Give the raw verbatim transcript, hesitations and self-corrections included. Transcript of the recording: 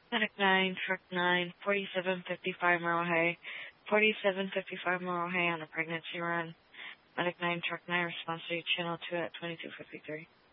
Medic nine, Truck nine, forty-seven fifty-five Merle Hay, forty-seven fifty-five Merle Hay on a pregnancy run. Medic nine, Truck nine, response to channel two at twenty-two fifty-three.